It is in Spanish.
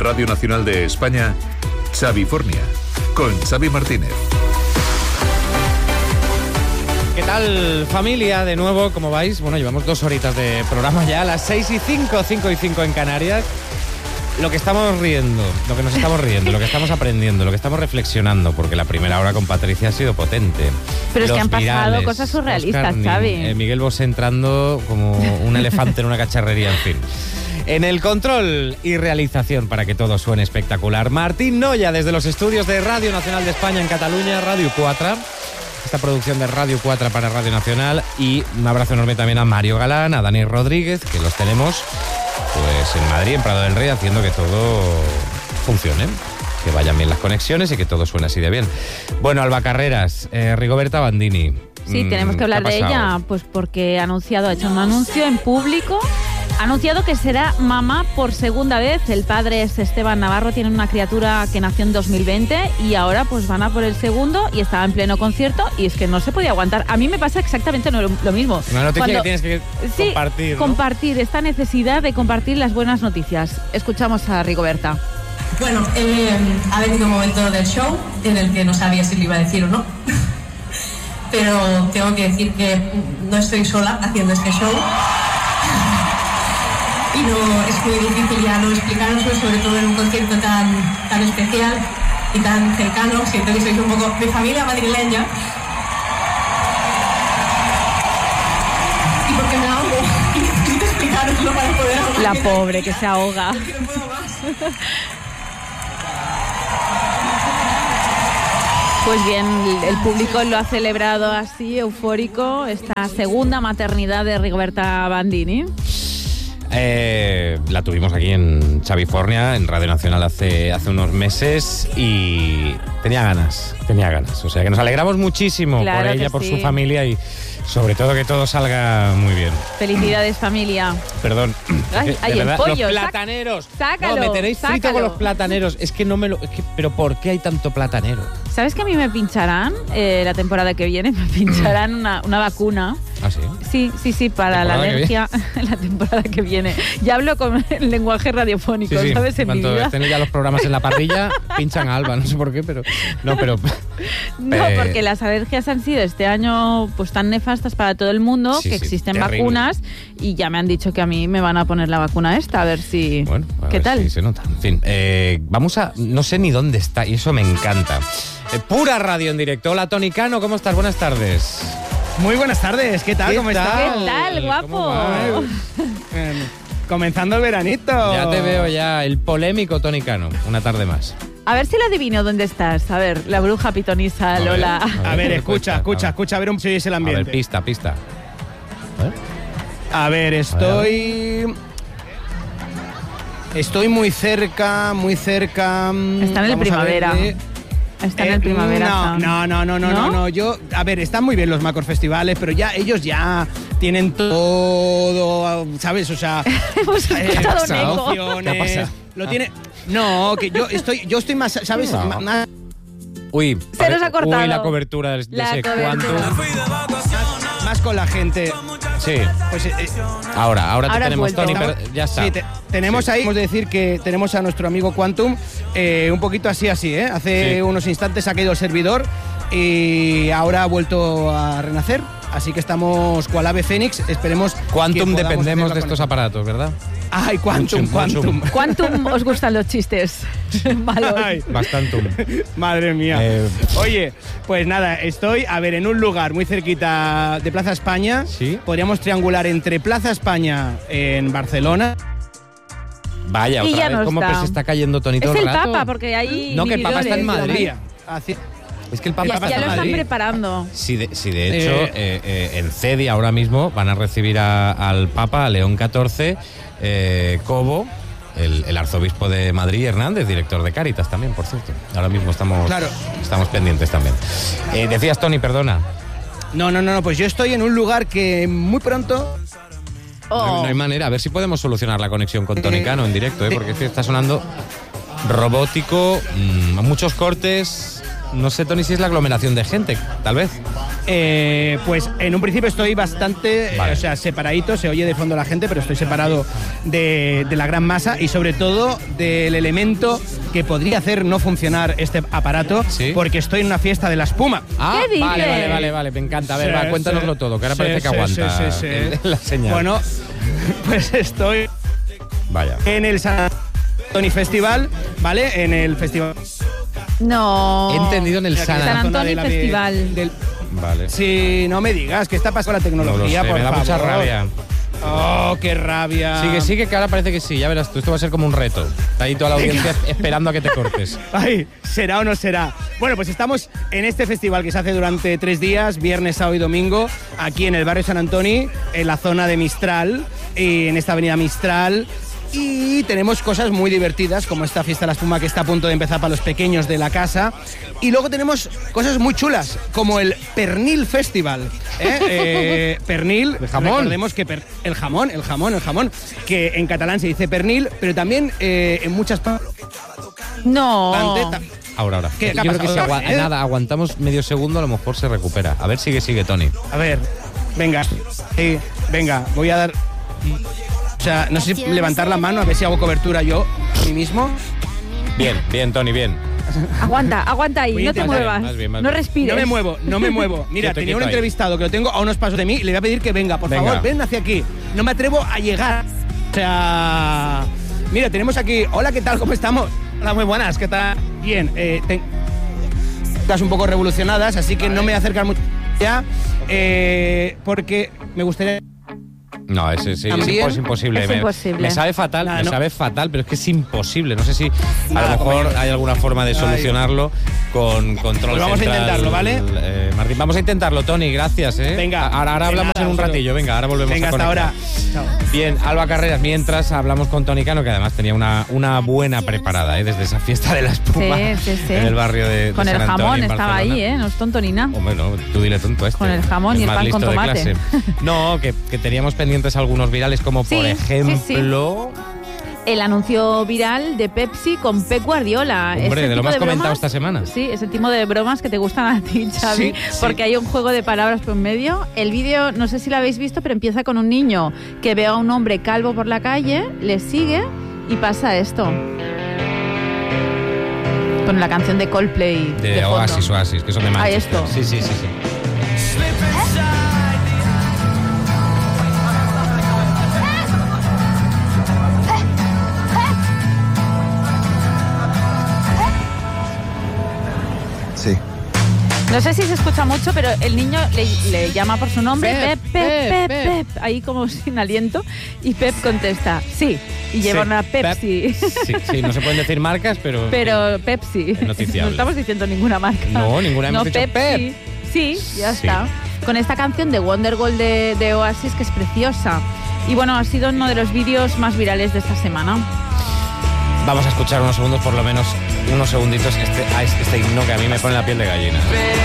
Radio Nacional de España, Xavifornia, con Xavi Martínez. ¿Qué tal, familia? De nuevo, ¿cómo vais? Bueno, llevamos 2 horitas de programa ya, a las 6:05, 5:05 en Canarias. Lo que estamos riendo, lo que nos estamos riendo, lo que estamos aprendiendo, lo que estamos reflexionando, porque la primera hora con Patricia ha sido potente. Pero es que han virales, pasado cosas surrealistas, Xavi. Miguel Bosé entrando como un elefante en una cacharrería, en fin. En el control y realización, para que todo suene espectacular, Martín Noya, desde los estudios de Radio Nacional de España en Cataluña, Radio 4. Esta producción de Radio 4 para Radio Nacional. Y un abrazo enorme también a Mario Galán, a Dani Rodríguez, que los tenemos pues en Madrid, en Prado del Rey, haciendo que todo funcione, que vayan bien las conexiones y que todo suene así de bien. Bueno, Alba Carreras, Rigoberta Bandini. Sí, tenemos que hablar de ella, pues porque ha hecho un anuncio en público. Ha anunciado que será mamá por segunda vez. El padre es Esteban Navarro, tiene una criatura que nació en 2020 y ahora pues van a por el segundo y estaba en pleno concierto y es que no se podía aguantar. A mí me pasa exactamente lo mismo. Una noticia que tienes que compartir, ¿no? Compartir, esta necesidad de compartir las buenas noticias. Escuchamos a Rigoberta. Bueno, ha venido un momento del show en el que no sabía si lo iba a decir o no. Pero tengo que decir que no estoy sola haciendo este show. Y no es muy difícil ya no explicaroslo, sobre todo en un concierto tan especial y tan cercano. Siento que sois un poco mi familia madrileña. Y porque me ahogo y necesito explicaroslo para poder ahogar. La pobre que se ahoga. Porque no puedo más. Pues bien, el público lo ha celebrado así, eufórico, esta segunda maternidad de Rigoberta Bandini. La tuvimos aquí en Xavifornia, en Radio Nacional hace unos meses y tenía ganas. O sea que nos alegramos muchísimo, claro, por ella, por su familia y sobre todo que todo salga muy bien. Felicidades, familia. Perdón. Ay, verdad, el pollo. Los plataneros. Sácalo. No, me tenéis frito con los plataneros. Es que no me lo... pero ¿por qué hay tanto platanero? ¿Sabes que a mí me pincharán la temporada que viene? Me pincharán una vacuna. ¿Ah, sí? Sí, para la alergia la temporada que viene. Ya hablo con el lenguaje radiofónico, sí. ¿sabes? En mi vida. Cuando estén ya los programas en la parrilla, pinchan a Alba, no sé por qué, pero... No, porque las alergias han sido este año pues tan nefastas para todo el mundo, que existen vacunas y ya me han dicho que a mí me van a poner la vacuna esta, a ver si... Bueno, ¿qué tal? Si se nota. En fin, vamos a... No sé ni dónde está y eso me encanta. Pura radio en directo. Hola, Tony Cano, ¿cómo estás? Buenas tardes. Muy buenas tardes, ¿qué tal? ¿Cómo estás? ¿Qué tal, guapo? Comenzando el veranito. Ya te veo ya, el polémico Tony Cano, una tarde más. A ver si lo adivino dónde estás. A ver, la bruja pitonisa Lola. A ver, escucha, a ver si es el ambiente. A ver, pista. A ver, estoy muy cerca. Está en el primavera. Está en el primavera. No. Yo, a ver, están muy bien los Macor Festivales, pero ya ellos ya tienen todo, ¿sabes? O sea, hemos escuchado opciones. Lo tiene. No, que yo estoy más, ¿sabes? No. Más. Uy, se nos ha cortado. Uy, la cobertura de ese Quantum. Más con la gente. Sí. Pues ahora te tenemos, Tony, pero ya está. Sí, tenemos ahí, hemos de decir que tenemos a nuestro amigo Quantum un poquito así, ¿eh? Hace unos instantes ha caído el servidor y ahora ha vuelto a renacer. Así que estamos cual ave fénix, esperemos. Quantum dependemos de estos aparatos, ¿verdad? Ay, Quantum. Quantum, os gustan los chistes malos. Bastante. Madre mía. Oye, pues nada, estoy, en un lugar muy cerquita de Plaza España. ¿Sí? Podríamos triangular entre Plaza España en Barcelona. Vaya, otra vez, ¿cómo que se está cayendo Tony todo el el rato? Papa, porque hay no, que el Papa está en Madrid. Es que el Papa ya lo están preparando. Sí, de hecho, en CEDI ahora mismo van a recibir al Papa, a León XIV, Cobo, el arzobispo de Madrid, Hernández, director de Cáritas también, por cierto. Ahora mismo estamos pendientes también. Decías, Tony, perdona. No, pues yo estoy en un lugar que muy pronto... No hay manera, a ver si podemos solucionar la conexión con Tony Cano en directo, porque es que está sonando robótico, muchos cortes... No sé, Tony, si es la aglomeración de gente, tal vez. Pues en un principio estoy bastante, separadito, se oye de fondo la gente, pero estoy separado de la gran masa y sobre todo del elemento que podría hacer no funcionar este aparato, porque estoy en una fiesta de la espuma. ¿Qué dices? Vale, me encanta. A ver, cuéntanoslo todo, que ahora parece que aguanta la señal. Bueno, pues estoy en el San Antoni Festival, ¿vale? En el festival. No. He entendido en el San Antoni Festival. Vale. Sí, no me digas, ¿qué está pasando con la tecnología? No lo sé, me da mucha rabia. Oh, qué rabia. Sigue, que ahora parece que sí, ya verás tú, esto va a ser como un reto. Está ahí toda la audiencia esperando a que te cortes. Ay, ¿será o no será? Bueno, pues estamos en este festival que se hace durante 3 días, viernes, sábado y domingo, aquí en el barrio San Antoni, en la zona de Mistral, y en esta avenida Mistral. Y tenemos cosas muy divertidas, como esta fiesta de la espuma que está a punto de empezar para los pequeños de la casa. Y luego tenemos cosas muy chulas, como el Pernil Festival. Pernil, ¿el jamón? Recordemos que el jamón, que en catalán se dice pernil, pero también en muchas partes. No. Ahora. ¿Qué Yo creo que si aguantamos medio segundo, a lo mejor se recupera. A ver, sigue, Tony. A ver, venga, voy a dar... O sea, no sé si levantar la mano a ver si hago cobertura yo a mí mismo. Bien, Tony, bien. Aguanta ahí, no te muevas. Más bien. No respires. No me muevo. Mira, tenía un entrevistado que lo tengo a unos pasos de mí y le voy a pedir que venga, por favor, ven hacia aquí. No me atrevo a llegar. O sea, mira, tenemos aquí... Hola, ¿qué tal? ¿Cómo estamos? Hola, muy buenas, ¿qué tal? Bien, estás un poco revolucionadas, así que no me voy a acercar mucho ya, porque me gustaría... No, es imposible. Es imposible. Me sabe fatal, pero es que es imposible. No sé si a lo mejor hay alguna forma de solucionarlo con control. Pues vamos a intentarlo, ¿vale? Martín, vamos a intentarlo, Tony, gracias. Venga. Ahora hablamos en un ratillo. Venga, ahora volvemos a conectar. Hasta ahora. Chao. Bien, Alba Carreras, mientras hablamos con Tony Cano, que además tenía una buena preparada, desde esa fiesta de la espuma en el barrio de con San el jamón Antonio, estaba ahí, no es tonto ni nada. Hombre, no, tú dile tonto a este. Con el jamón y el pan con tomate. No, que teníamos pendientes algunos virales, como por ejemplo... El anuncio viral de Pepsi con Pep Guardiola. Hombre, de lo más comentado esta semana. Sí, ese tipo de bromas que te gustan a ti, Xavi, porque hay un juego de palabras por medio. El vídeo, no sé si lo habéis visto, pero empieza con un niño que ve a un hombre calvo por la calle, le sigue y pasa esto. Con la canción de Coldplay de Oasis, que son de Manchester. Ahí esto. Sí. Sí. No sé si se escucha mucho, pero el niño le llama por su nombre, Pep, ahí como sin aliento, y Pep contesta, sí, y lleva una Pepsi. Sí, no se pueden decir marcas, pero Pepsi. Es noticiable. No estamos diciendo ninguna marca. No, ninguna hemos dicho Pep. Sí, ya está. Con esta canción de Wonderwall de Oasis, que es preciosa. Y bueno, ha sido uno de los vídeos más virales de esta semana. Vamos a escuchar unos segundos, por lo menos unos segunditos, este himno que a mí me pone la piel de gallina.